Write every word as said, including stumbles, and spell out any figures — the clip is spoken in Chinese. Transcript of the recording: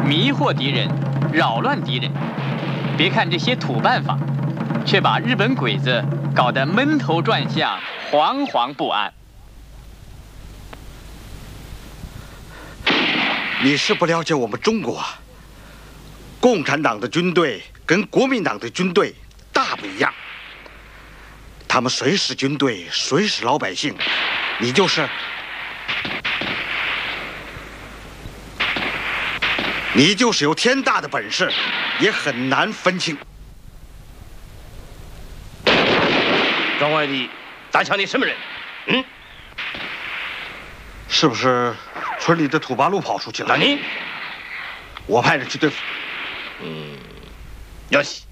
迷惑敌人，扰乱敌人。别看这些土办法，却把日本鬼子搞得闷头转向，惶惶不安。 你是不了解我们中国，共产党的军队跟国民党的军队大不一样。他们谁是军队，谁是老百姓，你就是。你就是有天大的本事，也很难分清。 庄外地，打枪的什么人？嗯， 是不是村里的土八路跑出去了？ 那你， 我派人去对付。 嗯，よし。